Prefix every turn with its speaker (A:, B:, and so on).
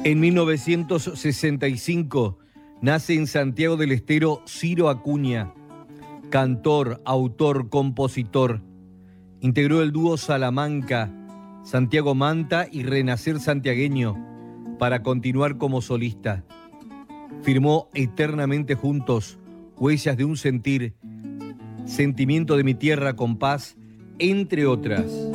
A: En 1965 nace en Santiago del Estero Ciro Acuña, cantor, autor, compositor. Integró el dúo Salamanca, Santiago Manta y Renacer Santiagueño para continuar como solista. Firmó Eternamente Juntos, Huellas de un Sentir, Sentimiento de mi Tierra con Paz, entre otras.